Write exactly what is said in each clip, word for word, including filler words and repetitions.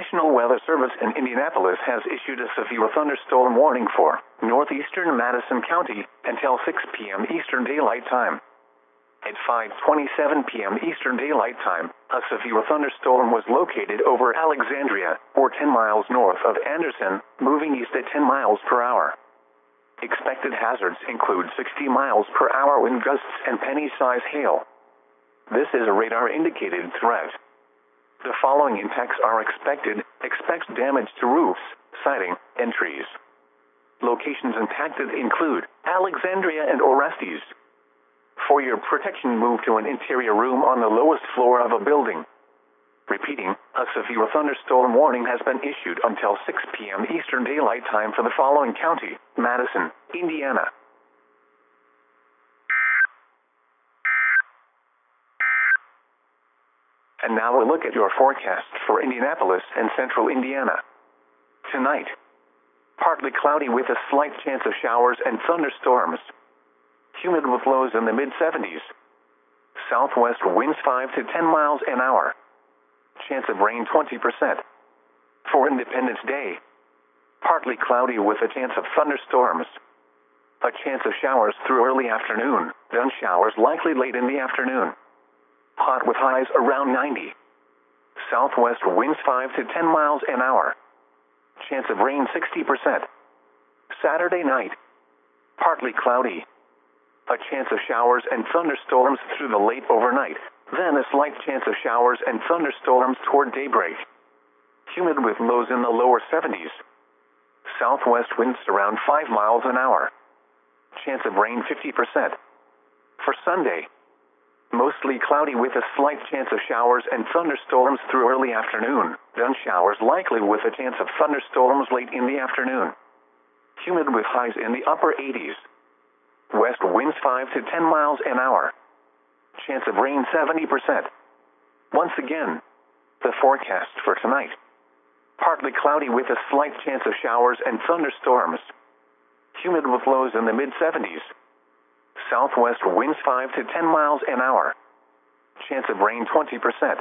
National Weather Service in Indianapolis has issued a severe thunderstorm warning for northeastern Madison County until six p m Eastern Daylight Time. At five twenty-seven p m Eastern Daylight Time, a severe thunderstorm was located over Alexandria, or ten miles north of Anderson, moving east at ten miles per hour. Expected hazards include sixty miles per hour wind gusts and penny-size hail. This is a radar-indicated threat. The following impacts are expected. Expect damage to roofs, siding, and trees. Locations impacted include Alexandria and Orestes. For your protection, move to an interior room on the lowest floor of a building. Repeating, a severe thunderstorm warning has been issued until six p m Eastern Daylight Time for the following county: Madison, Indiana. And now a look at your forecast for Indianapolis and central Indiana. Tonight, partly cloudy with a slight chance of showers and thunderstorms. Humid with lows in the mid seventies. Southwest winds five to ten miles an hour. Chance of rain twenty percent. For Independence Day, partly cloudy with a chance of thunderstorms. A chance of showers through early afternoon, then showers likely late in the afternoon. Hot with highs around ninety. Southwest winds five to ten miles an hour. Chance of rain sixty percent. Saturday night, partly cloudy. A chance of showers and thunderstorms through the late overnight, then a slight chance of showers and thunderstorms toward daybreak. Humid with lows in the lower seventies. Southwest winds around five miles an hour. Chance of rain fifty percent. For Sunday, mostly cloudy with a slight chance of showers and thunderstorms through early afternoon, then showers likely with a chance of thunderstorms late in the afternoon. Humid with highs in the upper eighties. West winds five to ten miles an hour. Chance of rain seventy percent. Once again, the forecast for tonight. Partly cloudy with a slight chance of showers and thunderstorms. Humid with lows in the mid seventies. Southwest winds five to ten miles an hour. Chance of rain twenty percent.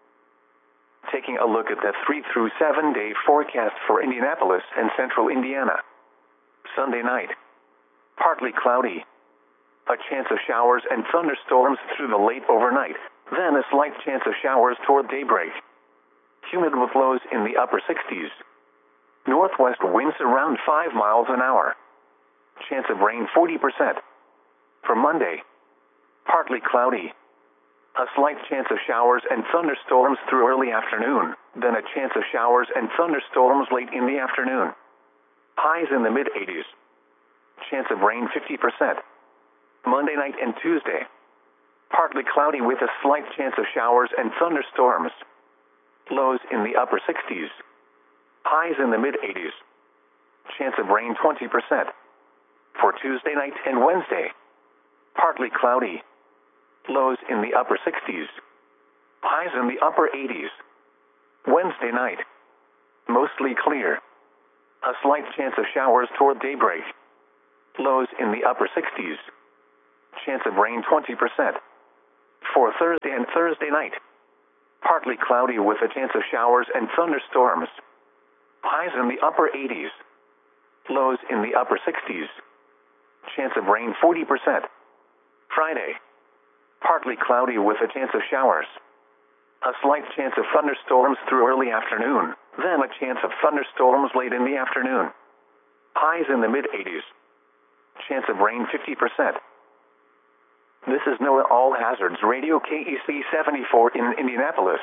Taking a look at the three through seven day forecast for Indianapolis and central Indiana. Sunday night, partly cloudy. A chance of showers and thunderstorms through the late overnight, then a slight chance of showers toward daybreak. Humid with lows in the upper sixties. Northwest winds around five miles an hour. Chance of rain forty percent. For Monday, partly cloudy. A slight chance of showers and thunderstorms through early afternoon, then a chance of showers and thunderstorms late in the afternoon. Highs in the mid eighties. Chance of rain fifty percent. Monday night and Tuesday, partly cloudy with a slight chance of showers and thunderstorms. Lows in the upper sixties. Highs in the mid eighties. Chance of rain twenty percent. For Tuesday night and Wednesday, partly cloudy. Lows in the upper sixties. Highs in the upper eighties. Wednesday night, mostly clear. A slight chance of showers toward daybreak. Lows in the upper sixties. Chance of rain twenty percent. For Thursday and Thursday night, partly cloudy with a chance of showers and thunderstorms. Highs in the upper eighties. Lows in the upper sixties. Chance of rain forty percent. Friday, partly cloudy with a chance of showers. A slight chance of thunderstorms through early afternoon, then a chance of thunderstorms late in the afternoon. Highs in the mid eighties. Chance of rain fifty percent. This is NOAA All Hazards Radio K E C seventy-four in Indianapolis.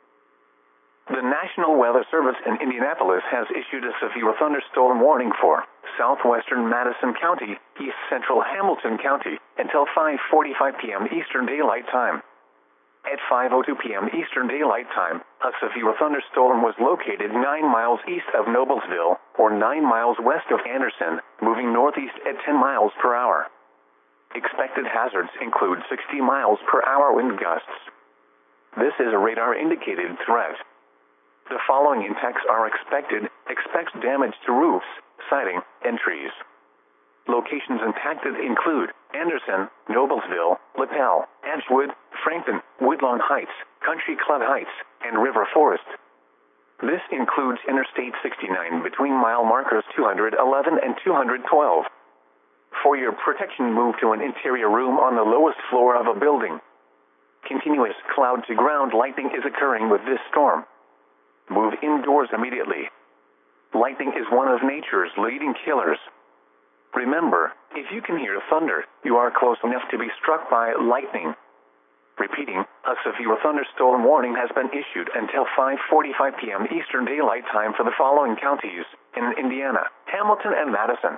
The National Weather Service in Indianapolis has issued a severe thunderstorm warning for southwestern Madison County, east central Hamilton County, until five forty-five p m Eastern Daylight Time. At five oh two p m Eastern Daylight Time, a severe thunderstorm was located nine miles east of Noblesville, or nine miles west of Anderson, moving northeast at ten miles per hour. Expected hazards include sixty miles per hour wind gusts. This is a radar-indicated threat. The following impacts are expected. Expect damage to roofs, siding, and trees. Locations impacted include Anderson, Noblesville, Lapel, Edgewood, Franklin, Woodlawn Heights, Country Club Heights, and River Forest. This includes Interstate sixty-nine between mile markers two hundred eleven and two hundred twelve. For your protection, move to an interior room on the lowest floor of a building. Continuous cloud-to-ground lightning is occurring with this storm. Move indoors immediately. Lightning is one of nature's leading killers. Remember, if you can hear thunder, you are close enough to be struck by lightning. Repeating, a severe thunderstorm warning has been issued until five forty-five p m Eastern Daylight Time for the following counties in Indiana, Hamilton, and Madison.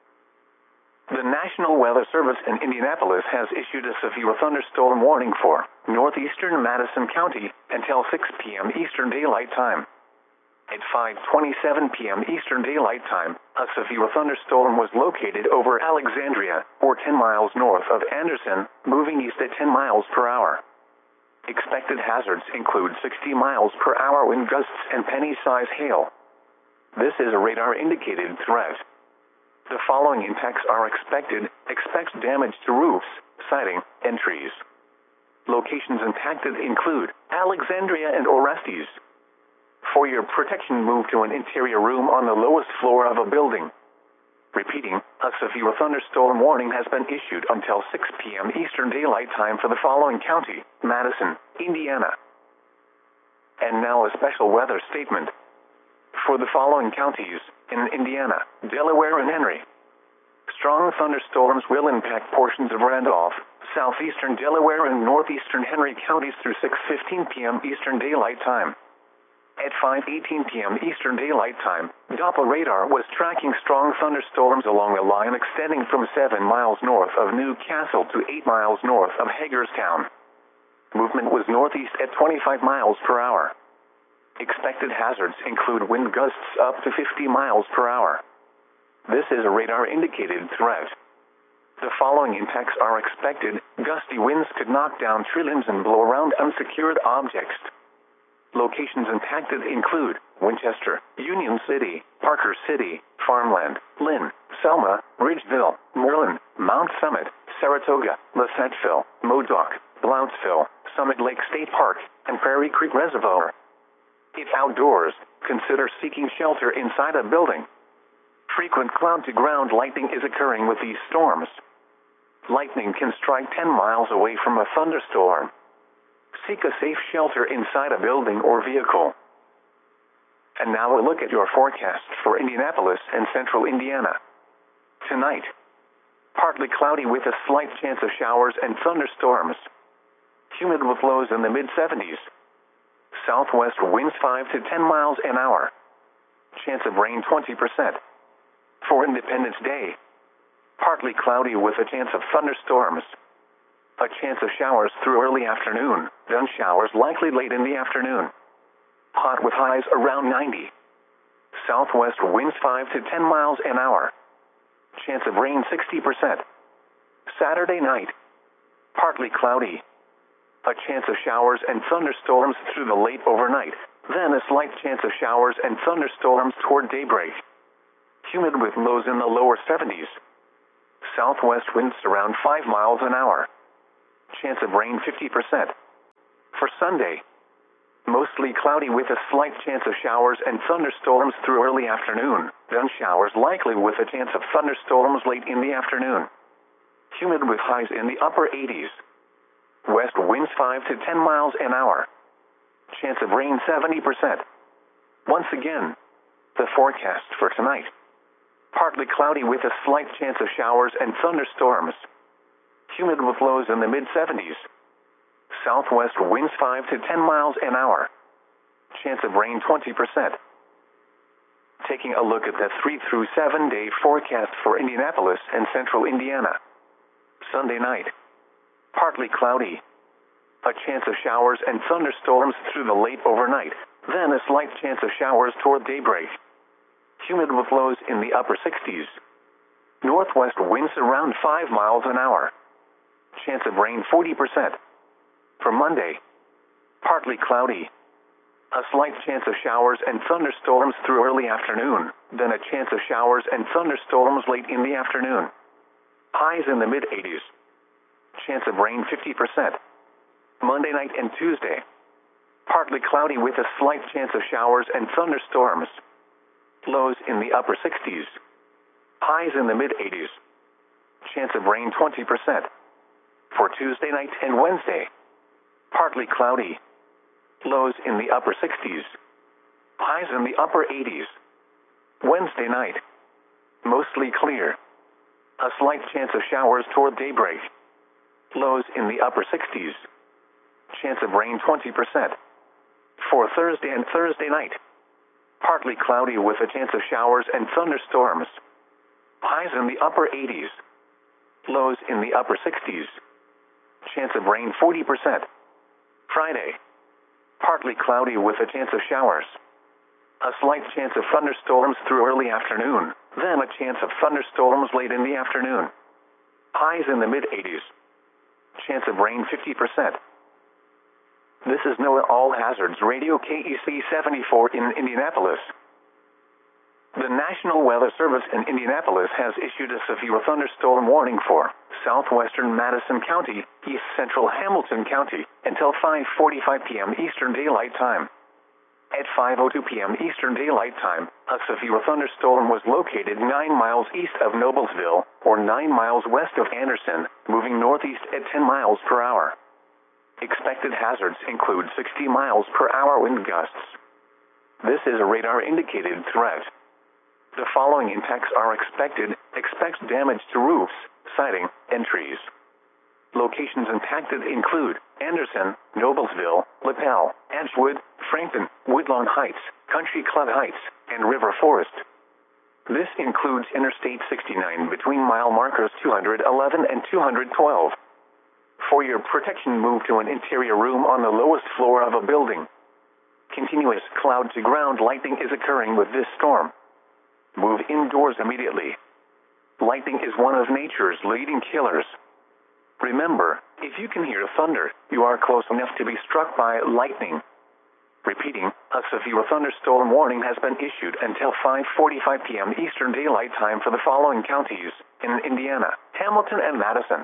The National Weather Service in Indianapolis has issued a severe thunderstorm warning for northeastern Madison County until six p m Eastern Daylight Time. At five twenty-seven p m Eastern Daylight Time, a severe thunderstorm was located over Alexandria, or ten miles north of Anderson, moving east at ten miles per hour. Expected hazards include sixty miles per hour wind gusts and penny-size hail. This is a radar-indicated threat. The following impacts are expected. Expect damage to roofs, siding, and trees. Locations impacted include Alexandria and Orestes. For your protection, move to an interior room on the lowest floor of a building. Repeating, a severe thunderstorm warning has been issued until six p m Eastern Daylight Time for the following county, Madison, Indiana. And now a special weather statement. For the following counties in Indiana, Delaware, and Henry. Strong thunderstorms will impact portions of Randolph, southeastern Delaware, and northeastern Henry counties through six fifteen p m Eastern Daylight Time. At five eighteen p m Eastern Daylight Time, Doppler radar was tracking strong thunderstorms along a line extending from seven miles north of New Castle to eight miles north of Hagerstown. Movement was northeast at twenty-five miles per hour. Expected hazards include wind gusts up to fifty miles per hour. This is a radar-indicated threat. The following impacts are expected. Gusty winds could knock down tree limbs and blow around unsecured objects. Locations impacted include Winchester, Union City, Parker City, Farmland, Lynn, Selma, Ridgeville, Merlin, Mount Summit, Saratoga, Lissettville, Modoc, Blounsville, Summit Lake State Park, and Prairie Creek Reservoir. If outdoors, consider seeking shelter inside a building. Frequent cloud-to-ground lightning is occurring with these storms. Lightning can strike ten miles away from a thunderstorm. Seek a safe shelter inside a building or vehicle. And now a look at your forecast for Indianapolis and central Indiana. Tonight, partly cloudy with a slight chance of showers and thunderstorms. Humid with lows in the mid seventies. Southwest winds five to ten miles an hour. Chance of rain twenty percent. For Independence Day, partly cloudy with a chance of thunderstorms. A chance of showers through early afternoon, then showers likely late in the afternoon. Hot with highs around ninety. Southwest winds five to ten miles an hour. Chance of rain sixty percent. Saturday night, partly cloudy. A chance of showers and thunderstorms through the late overnight, then a slight chance of showers and thunderstorms toward daybreak. Humid with lows in the lower seventies. Southwest winds around five miles an hour. Chance of rain fifty percent. For Sunday, mostly cloudy with a slight chance of showers and thunderstorms through early afternoon, then showers likely with a chance of thunderstorms late in the afternoon. Humid with highs in the upper eighties. West winds five to ten miles an hour. Chance of rain seventy percent. Once again, the forecast for tonight. Partly cloudy with a slight chance of showers and thunderstorms. Humid with lows in the mid seventies. Southwest winds five to ten miles an hour. Chance of rain twenty percent. Taking a look at the three through seven day forecast for Indianapolis and central Indiana. Sunday night, partly cloudy. A chance of showers and thunderstorms through the late overnight, then a slight chance of showers toward daybreak. Humid with lows in the upper sixties. Northwest winds around five miles an hour. Chance of rain forty percent. For Monday, partly cloudy. A slight chance of showers and thunderstorms through early afternoon, then a chance of showers and thunderstorms late in the afternoon. Highs in the mid eighties. Chance of rain fifty percent. Monday night and Tuesday, Partly cloudy with a slight chance of showers and thunderstorms. Lows in the upper sixties. Highs in the mid-eighties. Chance of rain twenty percent. For Tuesday night and Wednesday. Partly cloudy. Lows in the upper sixties. Highs in the upper eighties. Wednesday night. Mostly clear. A slight chance of showers toward daybreak. Lows in the upper sixties. Chance of rain twenty percent. For Thursday and Thursday night. Partly cloudy with a chance of showers and thunderstorms. Highs in the upper eighties. Lows in the upper sixties. Chance of rain forty percent. Friday. Partly cloudy with a chance of showers. A slight chance of thunderstorms through early afternoon, then a chance of thunderstorms late in the afternoon. Highs in the mid-eighties. Chance of rain fifty percent. This is NOAA All Hazards Radio K E C seventy-four in Indianapolis. The National Weather Service in Indianapolis has issued a severe thunderstorm warning for southwestern Madison County, east central Hamilton County, until five forty-five p.m. Eastern Daylight Time. At five oh two p.m. Eastern Daylight Time, a severe thunderstorm was located nine miles east of Noblesville, or nine miles west of Anderson, moving northeast at ten miles per hour. Expected hazards include sixty miles per hour wind gusts. This is a radar-indicated threat. The following impacts are expected. Expect damage to roofs, siding, and trees. Locations impacted include Anderson, Noblesville, Lapel, Edgewood, Frankton, Woodlawn Heights, Country Club Heights, and River Forest. This includes Interstate sixty-nine between mile markers two eleven and two twelve. For your protection, move to an interior room on the lowest floor of a building. Continuous cloud-to-ground lightning is occurring with this storm. Move indoors immediately. Lightning is one of nature's leading killers. Remember, if you can hear thunder, you are close enough to be struck by lightning. Repeating, a severe thunderstorm warning has been issued until five forty-five p.m. Eastern Daylight Time for the following counties in Indiana, Hamilton, and Madison.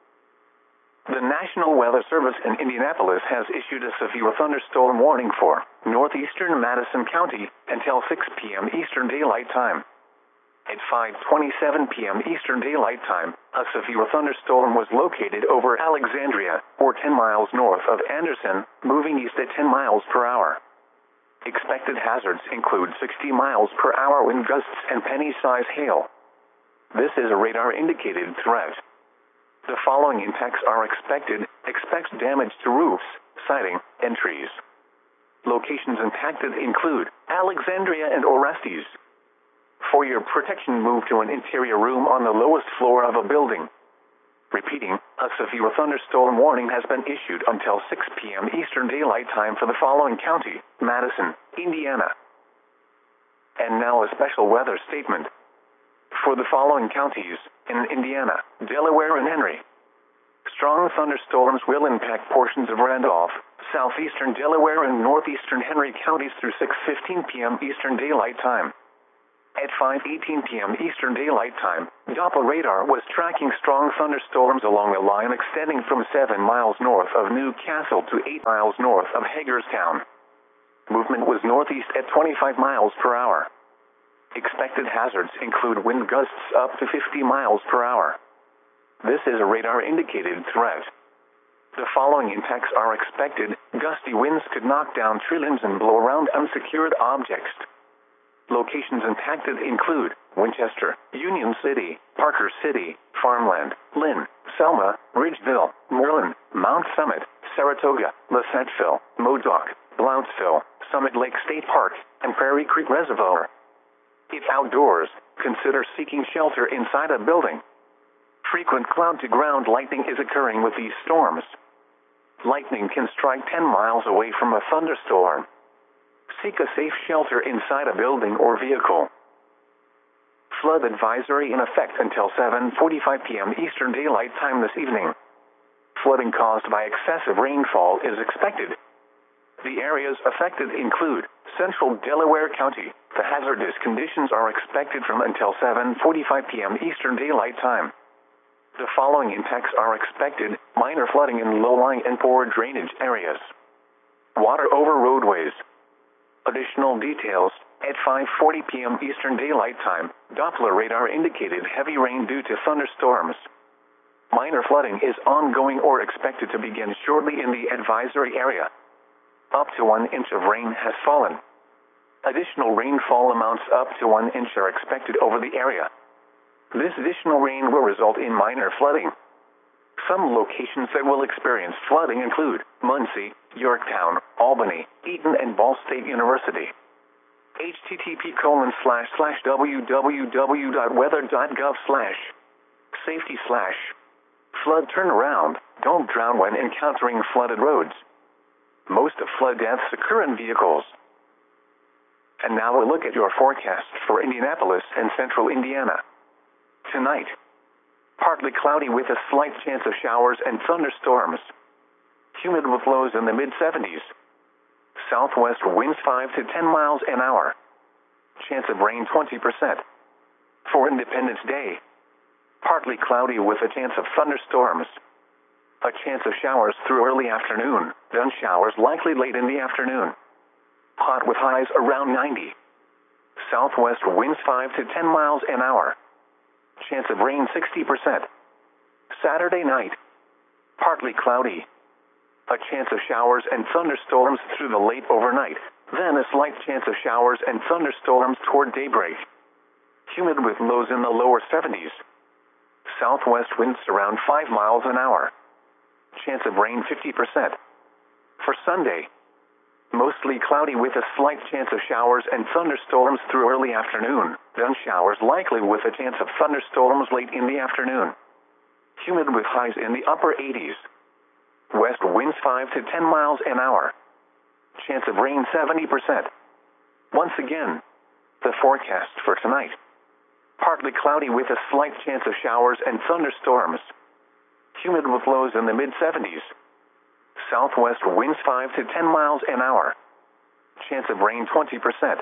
The National Weather Service in Indianapolis has issued a severe thunderstorm warning for northeastern Madison County until six p.m. Eastern Daylight Time. At five twenty-seven p.m. Eastern Daylight Time, a severe thunderstorm was located over Alexandria, or ten miles north of Anderson, moving east at ten miles per hour. Expected hazards include sixty miles per hour wind gusts and penny-size hail. This is a radar-indicated threat. The following impacts are expected. Expect damage to roofs, siding, and trees. Locations impacted include Alexandria and Orestes. For your protection, move to an interior room on the lowest floor of a building. Repeating, a severe thunderstorm warning has been issued until six p.m. Eastern Daylight Time for the following county, Madison, Indiana. And now a special weather statement. For the following counties in Indiana, Delaware, and Henry. Strong thunderstorms will impact portions of Randolph, southeastern Delaware, and northeastern Henry counties through six fifteen p.m. Eastern Daylight Time. At five eighteen p.m. Eastern Daylight Time, Doppler radar was tracking strong thunderstorms along a line extending from seven miles north of New Castle to eight miles north of Hagerstown. Movement was northeast at twenty-five miles per hour. Expected hazards include wind gusts up to fifty miles per hour. This is a radar-indicated threat. The following impacts are expected. Gusty winds could knock down tree limbs and blow around unsecured objects. Locations impacted include Winchester, Union City, Parker City, Farmland, Lynn, Selma, Ridgeville, Merlin, Mount Summit, Saratoga, Lissettville, Modoc, Blountstown, Summit Lake State Park, and Prairie Creek Reservoir. If outdoors, consider seeking shelter inside a building. Frequent cloud-to-ground lightning is occurring with these storms. Lightning can strike ten miles away from a thunderstorm. Seek a safe shelter inside a building or vehicle. Flood advisory in effect until seven forty-five p.m. Eastern Daylight Time this evening. Flooding caused by excessive rainfall is expected. The areas affected include central Delaware County. The hazardous conditions are expected from until seven forty-five p.m. Eastern Daylight Time. The following impacts are expected. Minor flooding in low-lying and poor drainage areas. Water over roadways. Additional details. At five forty p m Eastern Daylight Time, Doppler radar indicated heavy rain due to thunderstorms. Minor flooding is ongoing or expected to begin shortly in the advisory area. Up to one inch of rain has fallen. Additional rainfall amounts up to one inch are expected over the area. This additional rain will result in minor flooding. Some locations that will experience flooding include Muncie, Yorktown, Albany, Eaton, and Ball State University. H T T P colon slash slash www.weather.gov slash safety slash flood turnaround. Don't drown when encountering flooded roads. Most of flood deaths occur in vehicles. And now a look at your forecast for Indianapolis and central Indiana. Tonight, partly cloudy with a slight chance of showers and thunderstorms. Humid with lows in the mid seventies. Southwest winds five to ten miles an hour. Chance of rain twenty percent. For Independence Day, partly cloudy with a chance of thunderstorms. A chance of showers through early afternoon, then showers likely late in the afternoon. Hot with highs around ninety. Southwest winds five to ten miles an hour. Chance of rain sixty percent. Saturday night, partly cloudy. A chance of showers and thunderstorms through the late overnight, then a slight chance of showers and thunderstorms toward daybreak. Humid with lows in the lower seventies. Southwest winds around five miles an hour. Chance of rain fifty percent. For Sunday, mostly cloudy with a slight chance of showers and thunderstorms through early afternoon, then showers likely with a chance of thunderstorms late in the afternoon. Humid with highs in the upper eighties. West winds five to ten miles an hour. Chance of rain seventy percent. Once again, the forecast for tonight. Partly cloudy with a slight chance of showers and thunderstorms. Humid with lows in the mid seventies. Southwest winds five to ten miles an hour. Chance of rain twenty percent.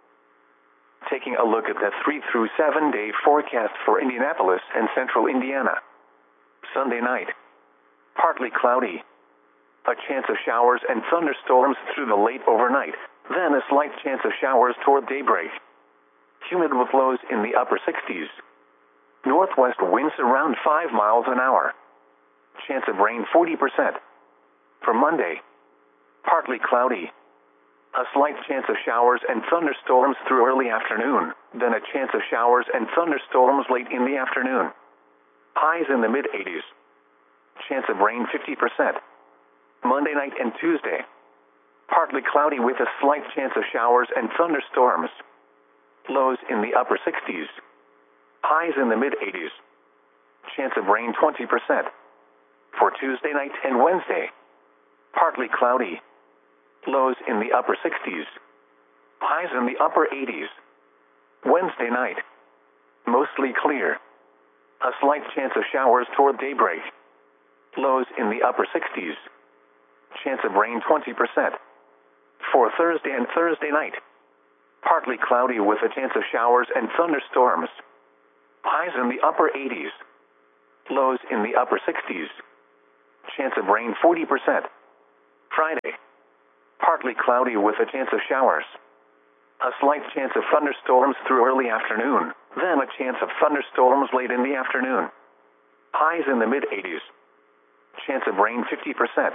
Taking a look at the three through seven day forecast for Indianapolis and central Indiana. Sunday night, partly cloudy. A chance of showers and thunderstorms through the late overnight, then a slight chance of showers toward daybreak. Humid with lows in the upper sixties. Northwest winds around five miles an hour. Chance of rain forty percent. For Monday, partly cloudy. A slight chance of showers and thunderstorms through early afternoon, then a chance of showers and thunderstorms late in the afternoon. Highs in the mid eighties. Chance of rain fifty percent. Monday night and Tuesday, partly cloudy with a slight chance of showers and thunderstorms. Lows in the upper sixties. Highs in the mid eighties. Chance of rain twenty percent. For Tuesday night and Wednesday, partly cloudy. Lows in the upper sixties. Highs in the upper eighties. Wednesday night, mostly clear. A slight chance of showers toward daybreak. Lows in the upper sixties. Chance of rain twenty percent. For Thursday and Thursday night, partly cloudy with a chance of showers and thunderstorms. Highs in the upper eighties. Lows in the upper sixties. Chance of rain forty percent. Friday, partly cloudy with a chance of showers. A slight chance of thunderstorms through early afternoon, then a chance of thunderstorms late in the afternoon. Highs in the mid eighties. Chance of rain fifty percent.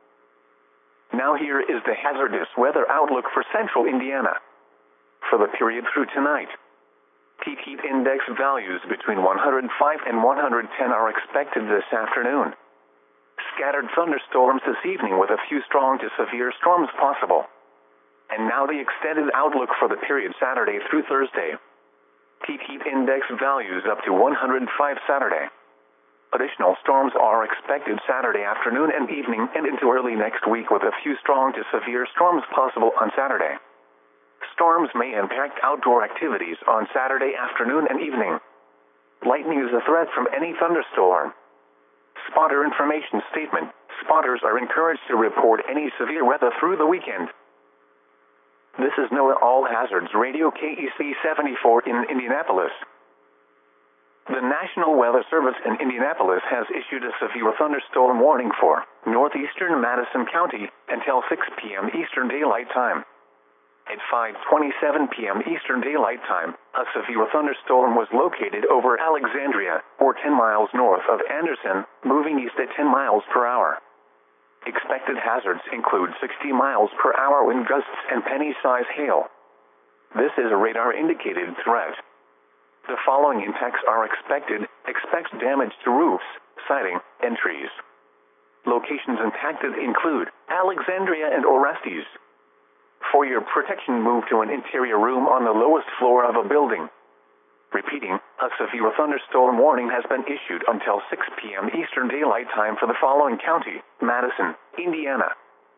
Now here is the hazardous weather outlook for central Indiana. For the period through tonight, peak heat index values between one hundred five and one hundred ten are expected this afternoon. Scattered thunderstorms this evening with a few strong to severe storms possible. And now the extended outlook for the period Saturday through Thursday. Peak heat index values up to one hundred five Saturday. Additional storms are expected Saturday afternoon and evening and into early next week with a few strong to severe storms possible on Saturday. Storms may impact outdoor activities on Saturday afternoon and evening. Lightning is a threat from any thunderstorm. Spotter information statement. Spotters are encouraged to report any severe weather through the weekend. This is NOAA All Hazards Radio K E C seventy-four in Indianapolis. The National Weather Service in Indianapolis has issued a severe thunderstorm warning for northeastern Madison County until six p.m. Eastern Daylight Time. At five twenty-seven p.m. Eastern Daylight Time, a severe thunderstorm was located over Alexandria, or ten miles north of Anderson, moving east at ten miles per hour. Expected hazards include sixty miles per hour wind gusts and penny-size hail. This is a radar-indicated threat. The following impacts are expected. Expect damage to roofs, siding, and trees. Locations impacted include Alexandria and Orestes. For your protection, move to an interior room on the lowest floor of a building. Repeating, a severe thunderstorm warning has been issued until six p.m. Eastern Daylight Time for the following county: Madison, Indiana.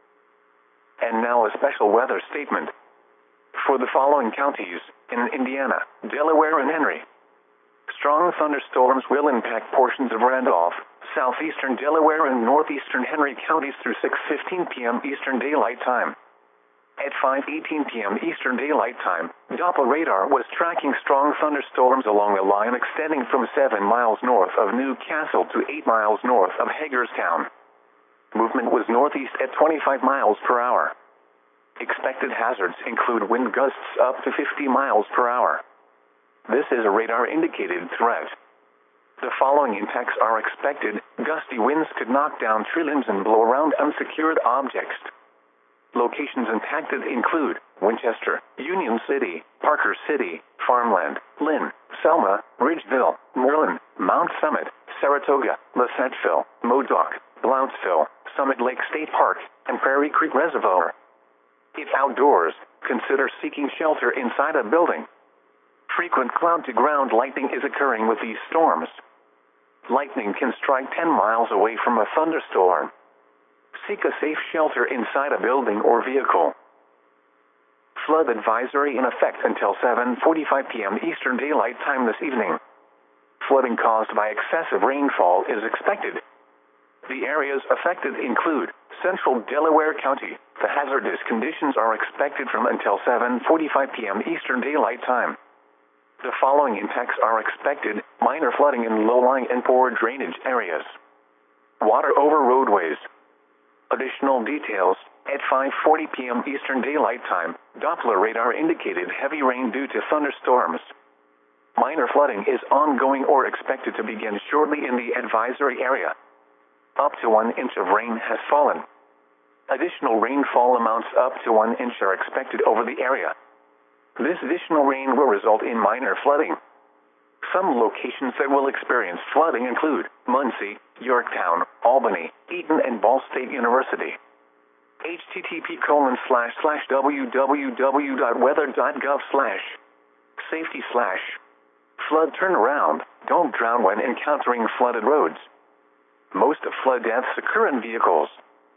And now a special weather statement. For the following counties in Indiana, Delaware, and Henry. Strong thunderstorms will impact portions of Randolph, southeastern Delaware, and northeastern Henry counties through six fifteen p.m. Eastern Daylight Time. At five eighteen p.m. Eastern Daylight Time, Doppler radar was tracking strong thunderstorms along a line extending from seven miles north of New Castle to eight miles north of Hagerstown. Movement was northeast at twenty-five miles per hour. Expected hazards include wind gusts up to fifty miles per hour. This is a radar-indicated threat. The following impacts are expected. Gusty winds could knock down tree limbs and blow around unsecured objects. Locations impacted include Winchester, Union City, Parker City, Farmland, Lynn, Selma, Ridgeville, Merlin, Mount Summit, Saratoga, Lissettville, Modoc, Blounsville, Summit Lake State Park, and Prairie Creek Reservoir. If outdoors, consider seeking shelter inside a building. Frequent cloud-to-ground lightning is occurring with these storms. Lightning can strike ten miles away from a thunderstorm. Seek a safe shelter inside a building or vehicle. Flood advisory in effect until seven forty-five p.m. Eastern Daylight Time this evening. Flooding caused by excessive rainfall is expected. The areas affected include central Delaware County. The hazardous conditions are expected from until seven forty-five p.m. Eastern Daylight Time. The following impacts are expected: minor flooding in low-lying and poor drainage areas. Water over roadways. Additional details: at five forty p.m. Eastern Daylight Time, Doppler radar indicated heavy rain due to thunderstorms. Minor flooding is ongoing or expected to begin shortly in the advisory area. Up to one inch of rain has fallen. Additional rainfall amounts up to one inch are expected over the area. This additional rain will result in minor flooding. Some locations that will experience flooding include Muncie, Yorktown, Albany, Eaton, and Ball State University. http colon slash slash www.weather.gov slash safety slash flood turnaround. Don't drown when encountering flooded roads. Most flood deaths occur in vehicles.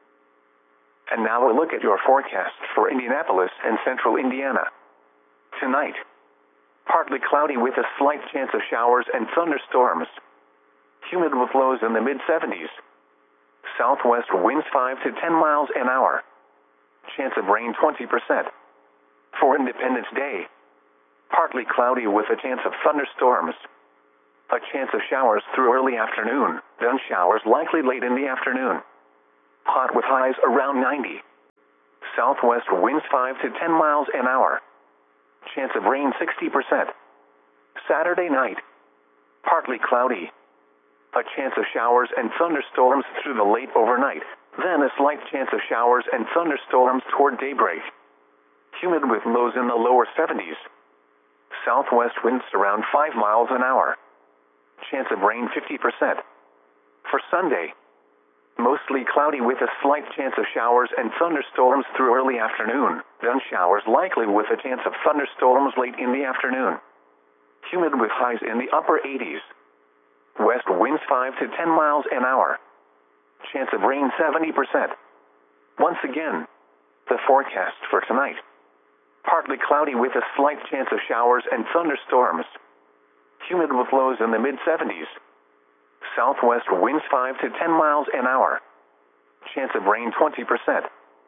And now a look at your forecast for Indianapolis and central Indiana. Tonight, partly cloudy with a slight chance of showers and thunderstorms. Humid with lows in the mid seventies. Southwest winds five to ten miles an hour. Chance of rain twenty percent. For Independence Day, partly cloudy with a chance of thunderstorms. A chance of showers through early afternoon, then showers likely late in the afternoon. Hot with highs around ninety. Southwest winds five to ten miles an hour. Chance of rain sixty percent. Saturday night, partly cloudy. A chance of showers and thunderstorms through the late overnight, then a slight chance of showers and thunderstorms toward daybreak. Humid with lows in the lower seventies. Southwest winds around five miles an hour. Chance of rain fifty percent. For Sunday, mostly cloudy with a slight chance of showers and thunderstorms through early afternoon, then showers likely with a chance of thunderstorms late in the afternoon. Humid with highs in the upper eighties. West winds five to ten miles an hour. Chance of rain seventy percent. Once again, the forecast for tonight. Partly cloudy with a slight chance of showers and thunderstorms. Humid with lows in the mid seventies. Southwest winds five to ten miles an hour. Chance of rain twenty percent.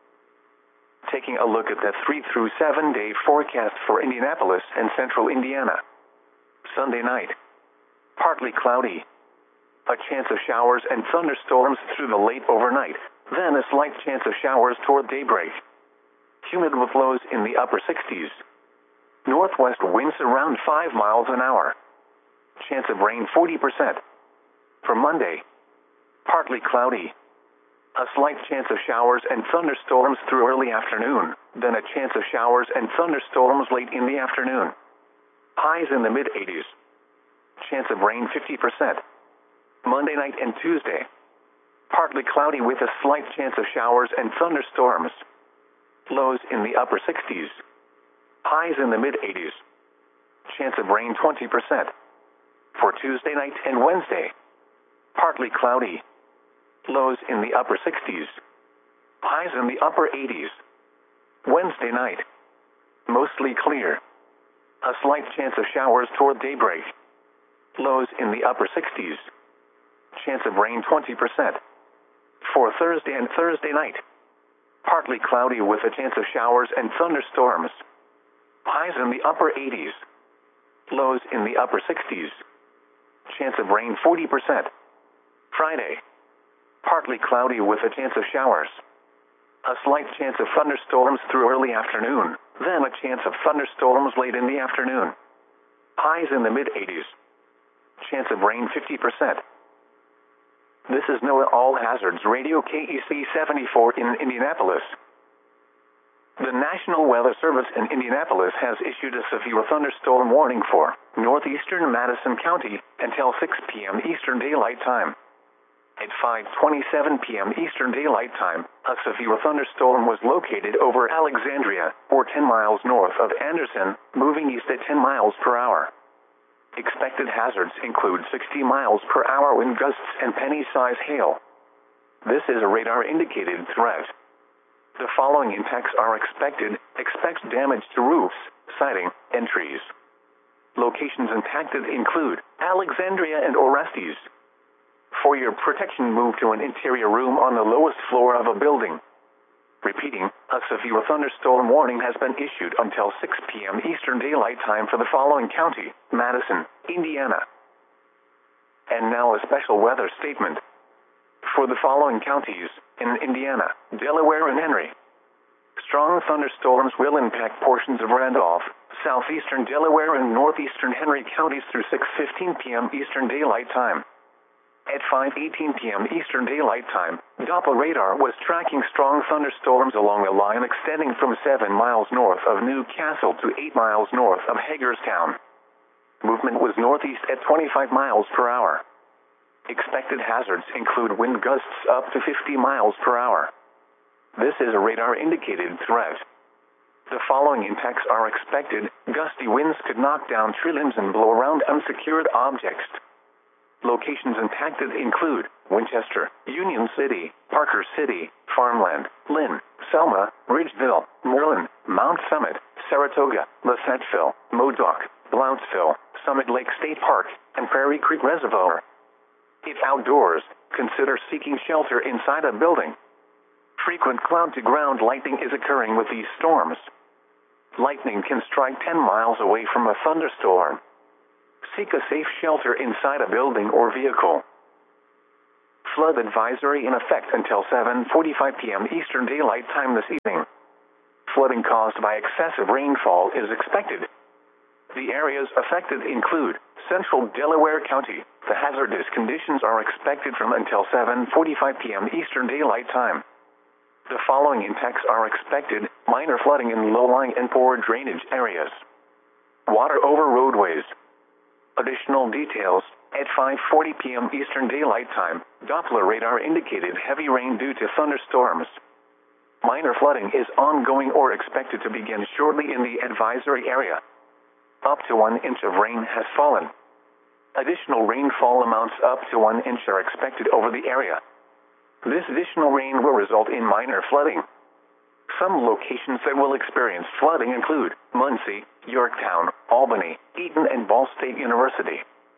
Taking a look at the three through seven day forecast for Indianapolis and central Indiana. Sunday night. partly cloudy. A chance of showers and thunderstorms through the late overnight, then a slight chance of showers toward daybreak. Humid with lows in the upper sixties. Northwest winds around five miles an hour. Chance of rain forty percent. For Monday, partly cloudy. A slight chance of showers and thunderstorms through early afternoon, then a chance of showers and thunderstorms late in the afternoon. Highs in the mid-eighties. Chance of rain fifty percent. Monday night and Tuesday, partly cloudy with a slight chance of showers and thunderstorms. Lows in the upper sixties. Highs in the mid-eighties. Chance of rain twenty percent. For Tuesday night and Wednesday, partly cloudy. Lows in the upper sixties. Highs in the upper eighties. Wednesday night, mostly clear. A slight chance of showers toward daybreak. Lows in the upper sixties. Chance of rain twenty percent. For Thursday and Thursday night, partly cloudy with a chance of showers and thunderstorms. Highs in the upper eighties. Lows in the upper sixties. Chance of rain forty percent. Friday, partly cloudy with a chance of showers. A slight chance of thunderstorms through early afternoon, then a chance of thunderstorms late in the afternoon. Highs in the mid-eighties. Chance of rain fifty percent. This is NOAA All Hazards Radio K E C seventy-four in Indianapolis. The National Weather Service in Indianapolis has issued a severe thunderstorm warning for northeastern Madison County until six p.m. Eastern Daylight Time. At five twenty-seven p.m. Eastern Daylight Time, a severe thunderstorm was located over Alexandria, or ten miles north of Anderson, moving east at ten miles per hour. Expected hazards include sixty miles per hour wind gusts and penny-size hail. This is a radar-indicated threat. The following impacts are expected. Expect damage to roofs, siding, and trees. Locations impacted include Alexandria and Orestes. For your protection, move to an interior room on the lowest floor of a building. Repeating, a severe thunderstorm warning has been issued until six p.m. Eastern Daylight Time for the following county: Madison, Indiana. And now a special weather statement. For the following counties, in Indiana, Delaware, and Henry. Strong thunderstorms will impact portions of Randolph, southeastern Delaware, and northeastern Henry counties through six fifteen p.m. Eastern Daylight Time. At five eighteen p.m. Eastern Daylight Time, Doppler radar was tracking strong thunderstorms along a line extending from seven miles north of New Castle to eight miles north of Hagerstown. Movement was northeast at twenty-five miles per hour. Expected hazards include wind gusts up to fifty miles per hour. This is a radar-indicated threat. The following impacts are expected. Gusty winds could knock down tree limbs and blow around unsecured objects. Locations impacted include Winchester, Union City, Parker City, Farmland, Lynn, Selma, Ridgeville, Merlin, Mount Summit, Saratoga, Lissettville, Modoc, Blounsville, Summit Lake State Park, and Prairie Creek Reservoir. If outdoors, consider seeking shelter inside a building. Frequent cloud-to-ground lightning is occurring with these storms. Lightning can strike ten miles away from a thunderstorm. Seek a safe shelter inside a building or vehicle. Flood advisory in effect until seven forty-five p.m. Eastern Daylight Time this evening. Flooding caused by excessive rainfall is expected. The areas affected include central Delaware County. The hazardous conditions are expected from until seven forty-five p.m. Eastern Daylight Time. The following impacts are expected: minor flooding in low-lying and poor drainage areas. Water over roadways. Additional details: at five forty p.m. Eastern Daylight Time, Doppler radar indicated heavy rain due to thunderstorms. Minor flooding is ongoing or expected to begin shortly in the advisory area. Up to one inch of rain has fallen. Additional rainfall amounts up to one inch are expected over the area. This additional rain will result in minor flooding. Some locations that will experience flooding include Muncie, Yorktown, Albany, Eaton, and Ball State University.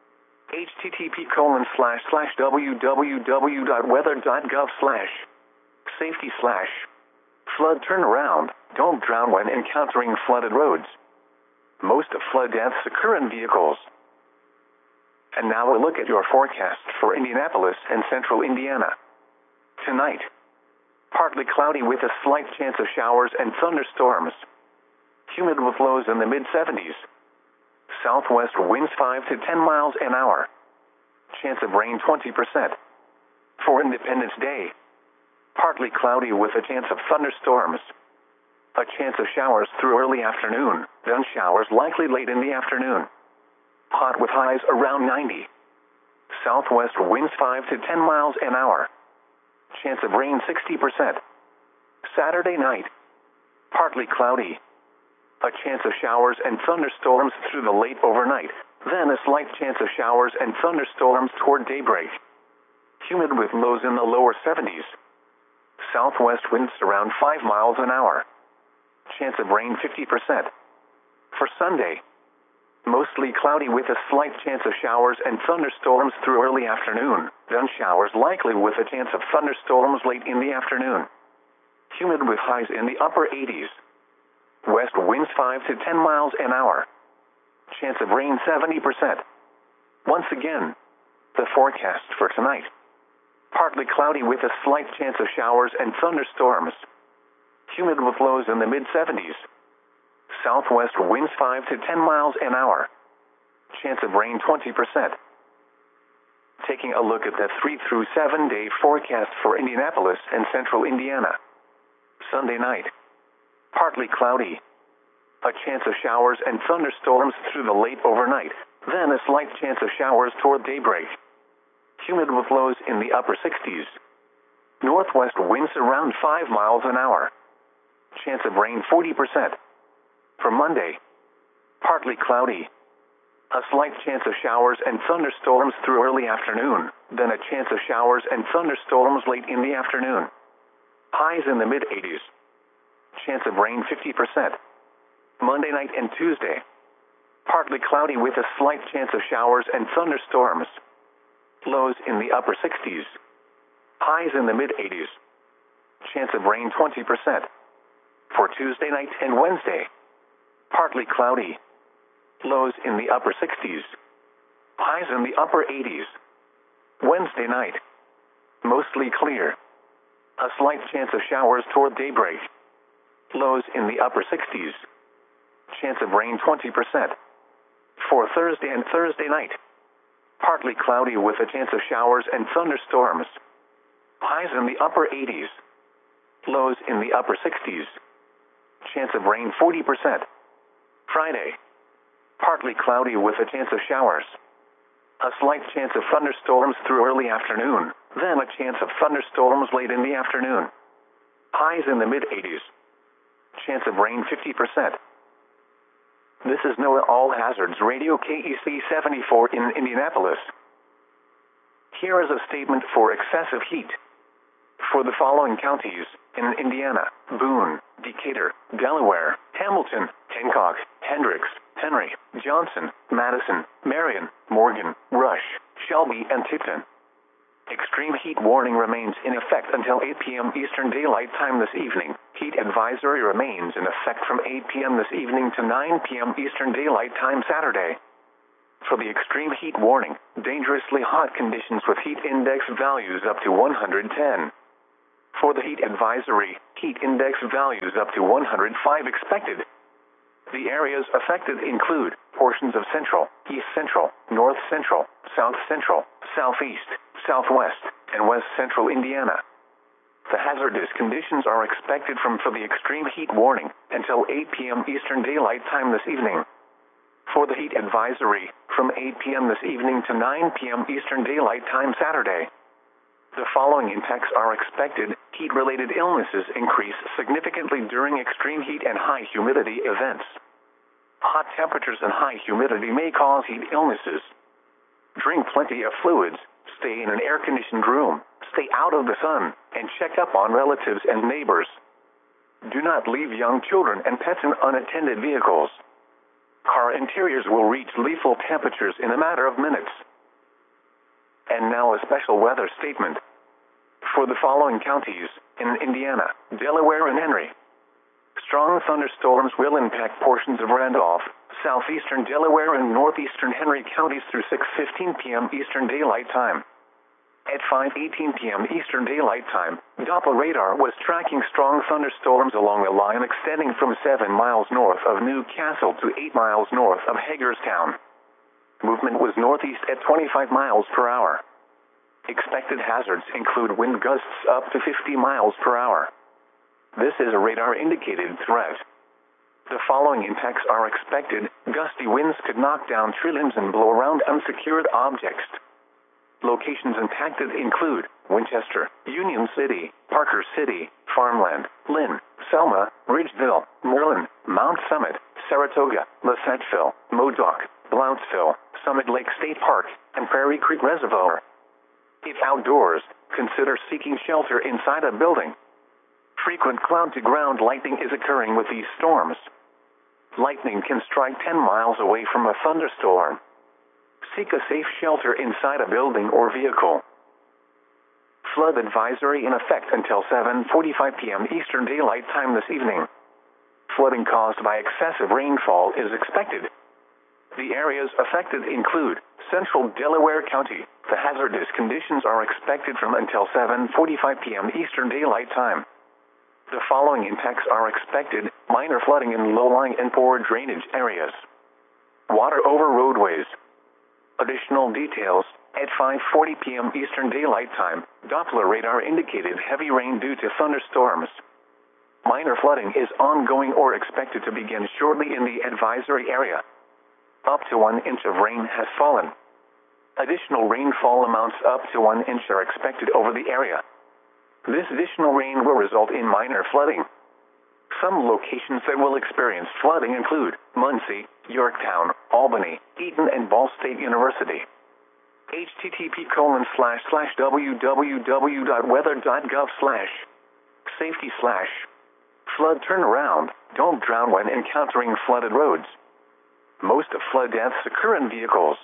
http colon slash slash www.weather.gov slash safety slash flood turnaround. Don't drown when encountering flooded roads. Most flood deaths occur in vehicles. And now a look at your forecast for Indianapolis and central Indiana. Tonight, partly cloudy with a slight chance of showers and thunderstorms. Humid with lows in the mid seventies. Southwest winds five to ten miles an hour. Chance of rain twenty percent. For Independence Day, partly cloudy with a chance of thunderstorms. A chance of showers through early afternoon, then showers likely late in the afternoon. Hot with highs around ninety. Southwest winds five to ten miles an hour. Chance of rain sixty percent. Saturday night, partly cloudy. A chance of showers and thunderstorms through the late overnight, then a slight chance of showers and thunderstorms toward daybreak. Humid with lows in the lower seventies. Southwest winds around five miles an hour. Chance of rain fifty percent. For Sunday, mostly cloudy with a slight chance of showers and thunderstorms through early afternoon, then showers likely with a chance of thunderstorms late in the afternoon. Humid with highs in the upper eighties. West winds five to ten miles an hour. Chance of rain seventy percent. Once again, the forecast for tonight. Partly cloudy with a slight chance of showers and thunderstorms. Humid with lows in the mid seventies. Southwest winds five to ten miles an hour. Chance of rain twenty percent. Taking a look at the three through seven day forecast for Indianapolis and central Indiana. Sunday night, partly cloudy. A chance of showers and thunderstorms through the late overnight, then a slight chance of showers toward daybreak. Humid with lows in the upper sixties. Northwest winds around five miles an hour. Chance of rain forty percent. For Monday, partly cloudy. A slight chance of showers and thunderstorms through early afternoon, then a chance of showers and thunderstorms late in the afternoon. Highs in the mid eighties. Chance of rain fifty percent. Monday night and Tuesday, partly cloudy with a slight chance of showers and thunderstorms. Lows in the upper sixties. Highs in the mid eighties. Chance of rain twenty percent. For Tuesday night and Wednesday, partly cloudy. Lows in the upper sixties. Highs in the upper eighties. Wednesday night, mostly clear. A slight chance of showers toward daybreak. Lows in the upper sixties. Chance of rain twenty percent. For Thursday and Thursday night, partly cloudy with a chance of showers and thunderstorms. Highs in the upper eighties. Lows in the upper sixties. Chance of rain forty percent. Friday, partly cloudy with a chance of showers. A slight chance of thunderstorms through early afternoon, then a chance of thunderstorms late in the afternoon. Highs in the mid eighties. Chance of rain fifty percent. This is NOAA All Hazards Radio K E C seventy-four in Indianapolis. Here is a statement for excessive heat. For the following counties in Indiana: Boone, Decatur, Delaware, Hamilton, Hancock, Hendricks, Henry, Johnson, Madison, Marion, Morgan, Rush, Shelby, and Tipton. Extreme heat warning remains in effect until eight p m Eastern Daylight Time this evening. Heat advisory remains in effect from eight p m this evening to nine p m Eastern Daylight Time Saturday. For the extreme heat warning, dangerously hot conditions with heat index values up to one hundred ten. For the heat advisory, heat index values up to one hundred five expected. The areas affected include portions of central, east central, north central, south central, southeast, southwest, and west central Indiana. The hazardous conditions are expected from for the extreme heat warning until eight p m Eastern Daylight Time this evening. For the heat advisory, from eight p m this evening to nine p m Eastern Daylight Time Saturday. The following impacts are expected. Heat-related illnesses increase significantly during extreme heat and high humidity events. Hot temperatures and high humidity may cause heat illnesses. Drink plenty of fluids, stay in an air-conditioned room, stay out of the sun, and check up on relatives and neighbors. Do not leave young children and pets in unattended vehicles. Car interiors will reach lethal temperatures in a matter of minutes. And now a special weather statement. For the following counties in Indiana, Delaware, and Henry. Strong thunderstorms will impact portions of Randolph, southeastern Delaware and northeastern Henry counties through six fifteen p m Eastern Daylight Time. At five eighteen p m Eastern Daylight Time, Doppler radar was tracking strong thunderstorms along the line extending from seven miles north of Newcastle to eight miles north of Hagerstown. Movement was northeast at twenty-five miles per hour. Expected hazards include wind gusts up to fifty miles per hour. This is a radar-indicated threat. The following impacts are expected. Gusty winds could knock down tree limbs and blow around unsecured objects. Locations impacted include Winchester, Union City, Parker City, Farmland, Lynn, Selma, Ridgeville, Merlin, Mount Summit, Saratoga, Lissettville, Modoc, Blounsville, Summit Lake State Park, and Prairie Creek Reservoir. If outdoors, consider seeking shelter inside a building. Frequent cloud-to-ground lightning is occurring with these storms. Lightning can strike ten miles away from a thunderstorm. Seek a safe shelter inside a building or vehicle. Flood advisory in effect until seven forty-five p m Eastern Daylight Time this evening. Flooding caused by excessive rainfall is expected. The areas affected include central Delaware County. The hazardous conditions are expected from until seven forty-five p m Eastern Daylight Time. The following impacts are expected: minor flooding in low-lying and poor drainage areas. Water over roadways. Additional details: at five forty p m Eastern Daylight Time, Doppler radar indicated heavy rain due to thunderstorms. Minor flooding is ongoing or expected to begin shortly in the advisory area. Up to one inch of rain has fallen. Additional rainfall amounts up to one inch are expected over the area. This additional rain will result in minor flooding. Some locations that will experience flooding include Muncie, Yorktown, Albany, Eaton, and Ball State University. H T T P colon slash slash www.weather.gov slash safety slash flood turnaround. Don't drown when encountering flooded roads. Most flood deaths occur in vehicles.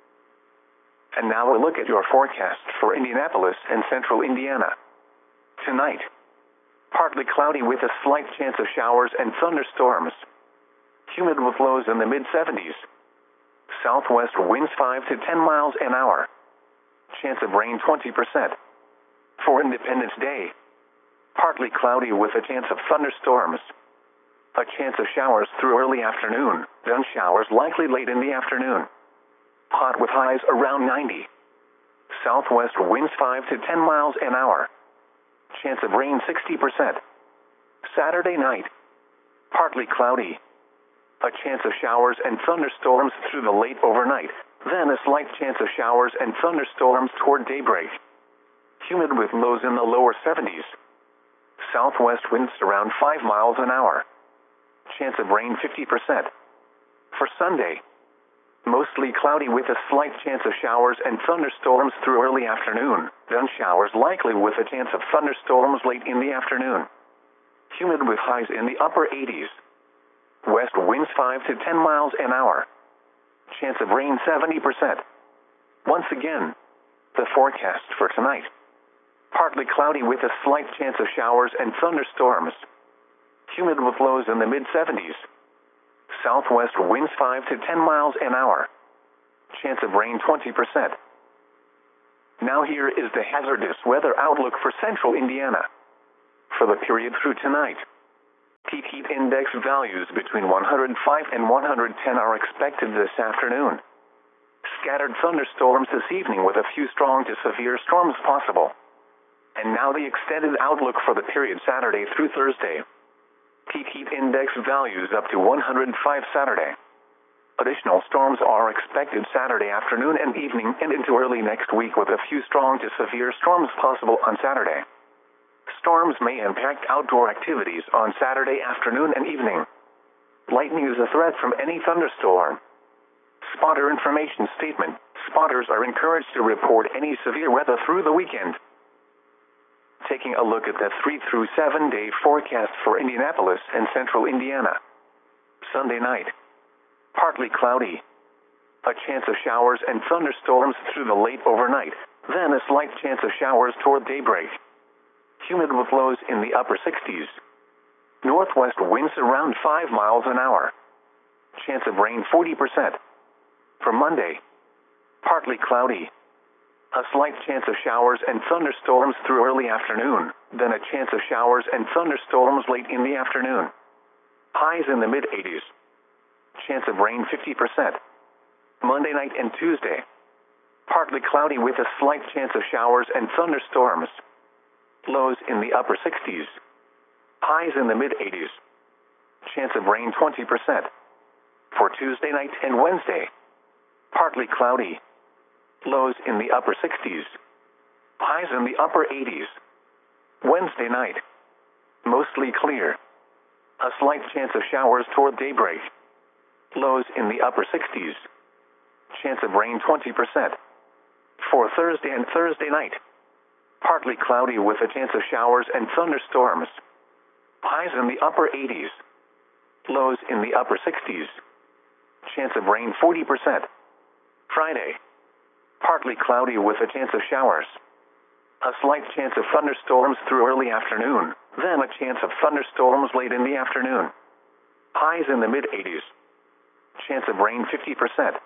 And now a look at your forecast for Indianapolis and central Indiana. Tonight, partly cloudy with a slight chance of showers and thunderstorms. Humid with lows in the mid seventies. Southwest winds five to ten miles an hour. Chance of rain twenty percent. For Independence Day, partly cloudy with a chance of thunderstorms. A chance of showers through early afternoon, then showers likely late in the afternoon. Hot with highs around ninety. Southwest winds five to ten miles an hour. Chance of rain sixty percent. Saturday night, partly cloudy. A chance of showers and thunderstorms through the late overnight, then a slight chance of showers and thunderstorms toward daybreak. Humid with lows in the lower seventies. Southwest winds around five miles an hour. Chance of rain fifty percent. For Sunday, mostly cloudy with a slight chance of showers and thunderstorms through early afternoon, then showers likely with a chance of thunderstorms late in the afternoon. Humid with highs in the upper eighties. West winds five to ten miles an hour. Chance of rain seventy percent. Once again, the forecast for tonight. Partly cloudy with a slight chance of showers and thunderstorms. Humid with lows in the mid seventies. Southwest winds five to ten miles an hour. Chance of rain twenty percent. Now here is the hazardous weather outlook for central Indiana. For the period through tonight, heat heat index values between one hundred five and one hundred ten are expected this afternoon. Scattered thunderstorms this evening with a few strong to severe storms possible. And now the extended outlook for the period Saturday through Thursday. Heat heat index values up to one hundred five Saturday. Additional storms are expected Saturday afternoon and evening and into early next week with a few strong to severe storms possible on Saturday. Storms may impact outdoor activities on Saturday afternoon and evening. Lightning is a threat from any thunderstorm. Spotter information statement. Spotters are encouraged to report any severe weather through the weekend. Taking a look at the three through seven day forecast for Indianapolis and central Indiana. Sunday night, partly cloudy. A chance of showers and thunderstorms through the late overnight, then a slight chance of showers toward daybreak. Humid with lows in the upper sixties. Northwest winds around five miles an hour. chance of rain forty percent. For Monday, partly cloudy. A slight chance of showers and thunderstorms through early afternoon, then a chance of showers and thunderstorms late in the afternoon. Highs in the mid eighties. Chance of rain fifty percent. Monday night and Tuesday, partly cloudy with a slight chance of showers and thunderstorms. Lows in the upper sixties. Highs in the mid eighties. Chance of rain twenty percent. For Tuesday night and Wednesday, partly cloudy. Lows in the upper sixties. Highs in the upper eighties. Wednesday night, mostly clear. A slight chance of showers toward daybreak. Lows in the upper sixties. Chance of rain twenty percent. For Thursday and Thursday night, partly cloudy with a chance of showers and thunderstorms. Highs in the upper eighties. Lows in the upper sixties. Chance of rain forty percent. Friday, partly cloudy with a chance of showers. A slight chance of thunderstorms through early afternoon, then a chance of thunderstorms late in the afternoon. Highs in the mid eighties. Chance of rain fifty percent.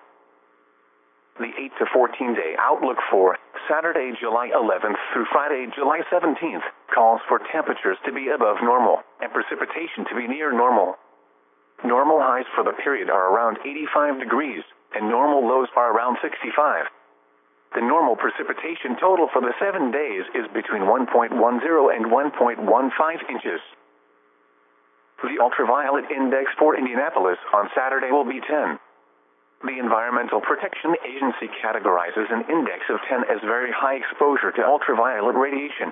The eight to fourteen day outlook for Saturday, July eleventh through Friday, July seventeenth, calls for temperatures to be above normal and precipitation to be near normal. Normal highs for the period are around eighty-five degrees, and normal lows are around sixty-five. The normal precipitation total for the seven days is between one point one zero and one point one five inches. The ultraviolet index for Indianapolis on Saturday will be ten. The Environmental Protection Agency categorizes an index of ten as very high exposure to ultraviolet radiation.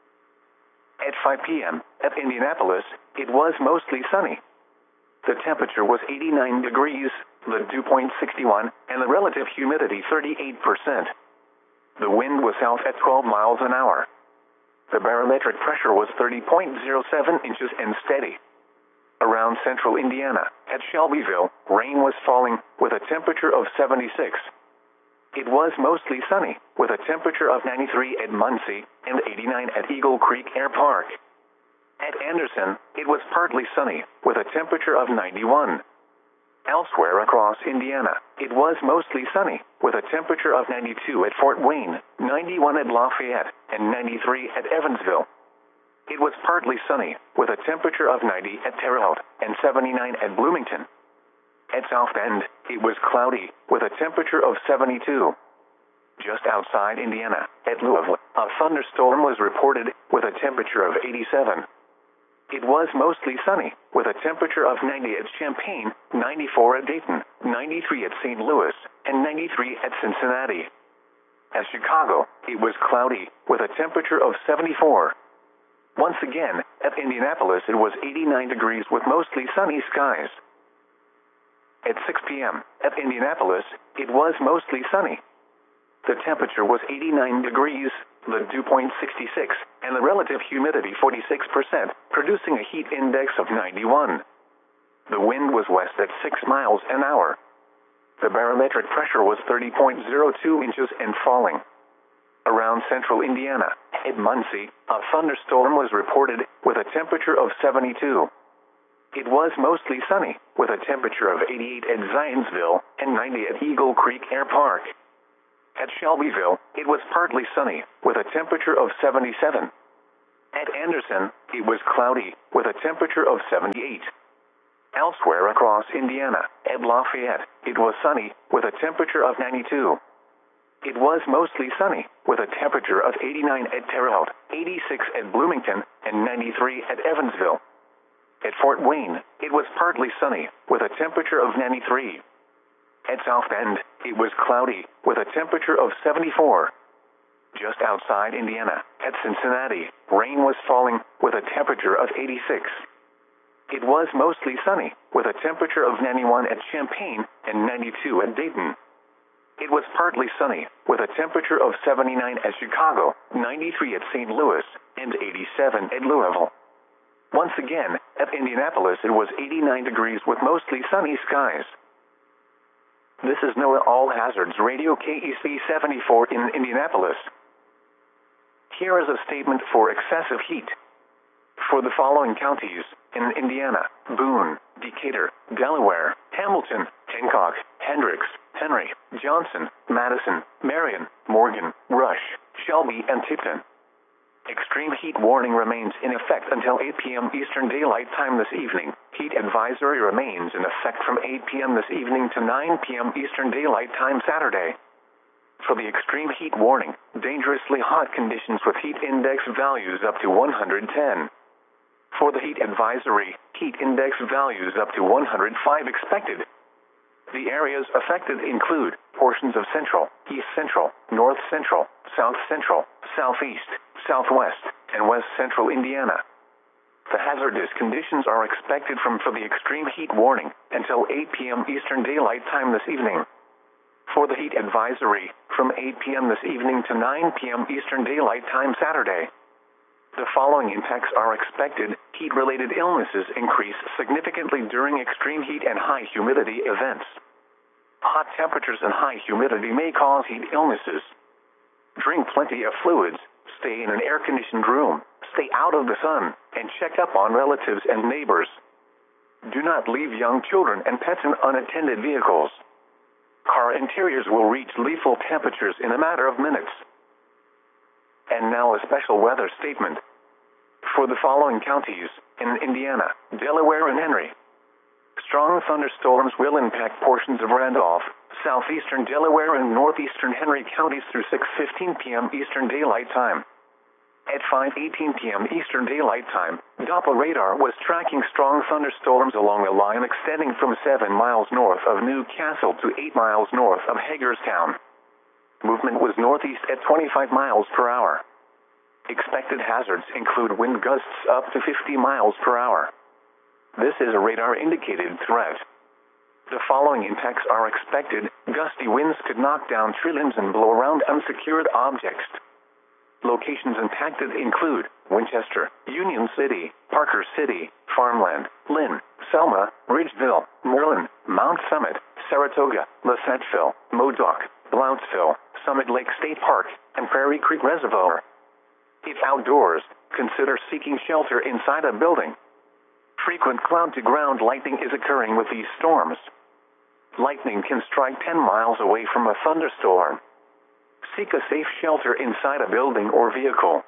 At five p m at Indianapolis, it was mostly sunny. The temperature was eighty-nine degrees, the dew point sixty-one, and the relative humidity thirty-eight percent. The wind was south at twelve miles an hour. The barometric pressure was thirty point zero seven inches and steady. Around central Indiana, at Shelbyville, rain was falling, with a temperature of seventy-six. It was mostly sunny, with a temperature of ninety-three at Muncie and eighty-nine at Eagle Creek Air Park. At Anderson, it was partly sunny, with a temperature of ninety-one. Elsewhere across Indiana, it was mostly sunny, with a temperature of ninety-two at Fort Wayne, ninety-one at Lafayette, and ninety-three at Evansville. It was partly sunny, with a temperature of ninety at Terre Haute, and seventy-nine at Bloomington. At South Bend, it was cloudy, with a temperature of seventy-two. Just outside Indiana, at Louisville, a thunderstorm was reported, with a temperature of eighty-seven. It was mostly sunny, with a temperature of ninety at Champaign, ninety-four at Dayton, ninety-three at Saint Louis, and ninety-three at Cincinnati. At Chicago, it was cloudy, with a temperature of seventy-four. Once again, at Indianapolis it was eighty-nine degrees with mostly sunny skies. At six p m at Indianapolis, it was mostly sunny. The temperature was eighty-nine degrees, the dew point sixty-six, and the relative humidity forty-six percent, producing a heat index of ninety-one. The wind was west at six miles an hour. The barometric pressure was thirty point zero two inches and falling. Around central Indiana, at Muncie, a thunderstorm was reported, with a temperature of seventy-two. It was mostly sunny, with a temperature of eighty-eight at Zionsville, and ninety at Eagle Creek Air Park. At Shelbyville, it was partly sunny, with a temperature of seventy-seven. At Anderson, it was cloudy, with a temperature of seventy-eight. Elsewhere across Indiana, at Lafayette, it was sunny, with a temperature of ninety-two. It was mostly sunny, with a temperature of eighty-nine at Terre Haute, eighty-six at Bloomington, and ninety-three at Evansville. At Fort Wayne, it was partly sunny, with a temperature of ninety-three. At South Bend, it was cloudy, with a temperature of seventy-four. Just outside Indiana, at Cincinnati, rain was falling, with a temperature of eighty-six. It was mostly sunny, with a temperature of ninety-one at Champaign, and ninety-two at Dayton. It was partly sunny, with a temperature of seventy-nine at Chicago, ninety-three at Saint Louis, and eighty-seven at Louisville. Once again, at Indianapolis it was eighty-nine degrees with mostly sunny skies. This is NOAA All Hazards Radio K E C seventy-four in Indianapolis. Here is a statement for excessive heat. For the following counties, in Indiana, Boone, Decatur, Delaware, Hamilton, Hamilton, Hancock, Hendricks, Henry, Johnson, Madison, Marion, Morgan, Rush, Shelby, and Tipton. Extreme heat warning remains in effect until eight p m Eastern Daylight Time this evening. Heat advisory remains in effect from eight p m this evening to nine p m Eastern Daylight Time Saturday. For the extreme heat warning, dangerously hot conditions with heat index values up to one hundred ten. For the heat advisory, heat index values up to one hundred five expected. The areas affected include portions of central, east central, north central, south central, southeast, southwest, and west central Indiana. The hazardous conditions are expected from for the extreme heat warning until eight p m Eastern Daylight Time this evening. For the heat advisory, from eight p m this evening to nine p m Eastern Daylight Time Saturday. The following impacts are expected. Heat-related illnesses increase significantly during extreme heat and high humidity events. Hot temperatures and high humidity may cause heat illnesses. Drink plenty of fluids, stay in an air-conditioned room, stay out of the sun, and check up on relatives and neighbors. Do not leave young children and pets in unattended vehicles. Car interiors will reach lethal temperatures in a matter of minutes. And now a special weather statement. For the following counties, in Indiana, Delaware, and Henry. Strong thunderstorms will impact portions of Randolph, southeastern Delaware, and northeastern Henry counties through six fifteen p m Eastern Daylight Time. At five eighteen p m Eastern Daylight Time, Doppler radar was tracking strong thunderstorms along a line extending from seven miles north of New Castle to eight miles north of Hagerstown. Movement was northeast at twenty-five miles per hour. Expected hazards include wind gusts up to fifty miles per hour. This is a radar-indicated threat. The following impacts are expected. Gusty winds could knock down tree limbs and blow around unsecured objects. Locations impacted include Winchester, Union City, Parker City, Farmland, Lynn, Selma, Ridgeville, Merlin, Mount Summit, Saratoga, Lissettville, Modoc, Blounsville, Summit Lake State Park, and Prairie Creek Reservoir. If outdoors, consider seeking shelter inside a building. Frequent cloud-to-ground lightning is occurring with these storms. Lightning can strike ten miles away from a thunderstorm. Seek a safe shelter inside a building or vehicle.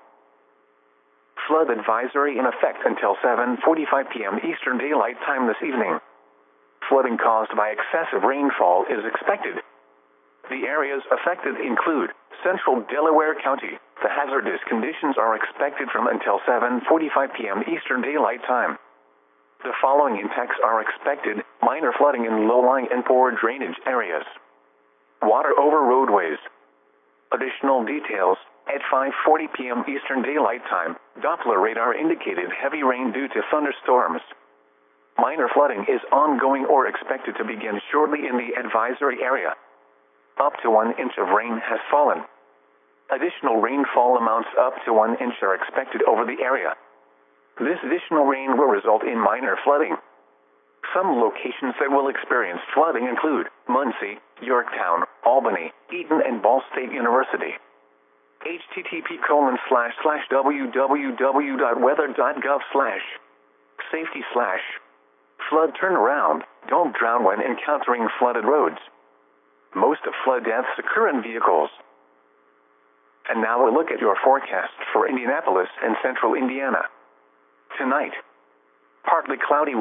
Flood advisory in effect until seven forty-five p m Eastern Daylight Time this evening. Flooding caused by excessive rainfall is expected. The areas affected include central Delaware County. The hazardous conditions are expected from until seven forty-five p m Eastern Daylight Time. The following impacts are expected: minor flooding in low-lying and poor drainage areas. Water over roadways. Additional details: at five forty p m Eastern Daylight Time, Doppler radar indicated heavy rain due to thunderstorms. Minor flooding is ongoing or expected to begin shortly in the advisory area. Up to one inch of rain has fallen. Additional rainfall amounts up to one inch are expected over the area. This additional rain will result in minor flooding. Some locations that will experience flooding include Muncie, Yorktown, Albany, Eaton, and Ball State University. H T T P colon slash slash www dot weather dot gov slash safety slash flood turnaround. Don't drown when encountering flooded roads. Most of flood deaths occur in vehicles. And now a look at your forecast for Indianapolis and central Indiana. Tonight, partly cloudy.